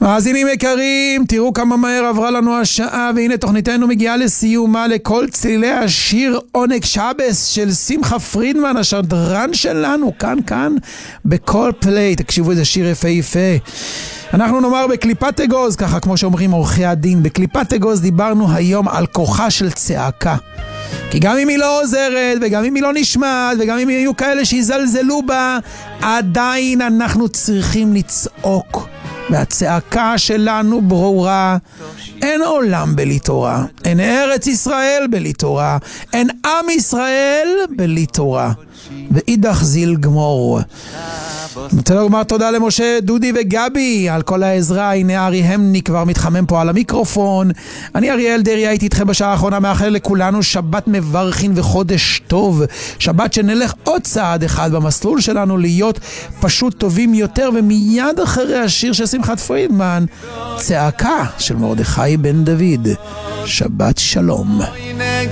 מאזינים יקרים, תראו כמה מהר עברה לנו השעה, והנה תוכניתנו מגיעה לסיומה. לכל צלילי השיר עונג שבס של שמחה פרידמן, השדרן שלנו, כאן בכל פליי. תקשיבו, איזה שיר יפה. אנחנו נאמר בקליפת אגוז, ככה כמו שאומרים עורכי הדין, בקליפת אגוז דיברנו היום על כוחה של צעקה. כי גם אם היא לא עוזרת, וגם אם היא לא נשמעת, וגם אם יהיו כאלה שיזלזלו בה, עדיין אנחנו צריכים לצעוק. והצעקה שלנו ברורה. אין עולם בלי תורה, אין ארץ ישראל בלי תורה, אין עם ישראל בלי תורה. ואידך זיל גמור. אני רוצה לומר תודה למשה, דודי וגבי על כל העזרה. הנה ארי המני כבר מתחמם פה על המיקרופון. אני אריאל דרי, הייתי איתכם בשעה האחרונה. מאחל לכולנו שבת מברכין וחודש טוב, שבת שנלך עוד צעד אחד במסלול שלנו להיות פשוט טובים יותר. ומיד אחרי השיר של שמחת פרידמן, צעקה של מרדכי בן דוד. שבת שלום.